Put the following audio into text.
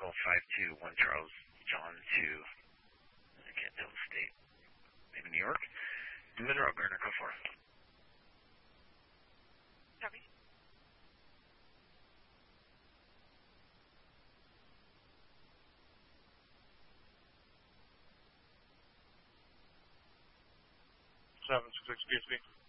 Echo 521 Charles John to, I can't tell the state, maybe New York. Monroe, Garner, go for it. Copy. Seven six six PSV.